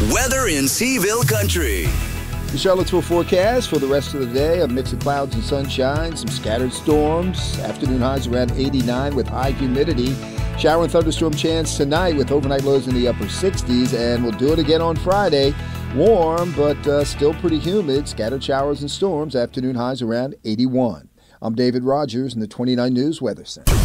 Weather in Seville Country. The Charlottesville forecast for the rest of the day, a mix of clouds and sunshine, some scattered storms. Afternoon highs around 89 with high humidity. Shower and thunderstorm chance tonight with overnight lows in the upper 60s, and we'll do it again on Friday. Warm, but still pretty humid. Scattered showers and storms. Afternoon highs around 81. I'm David Rogers in the 29 News Weather Center.